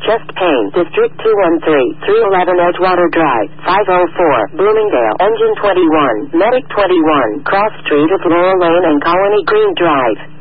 Chest Pain, District 213, 311 Edgewater Drive, 504, Bloomingdale, Engine 21, Medic 21, Cross Street of Laurel Lane and Colony Green Drive.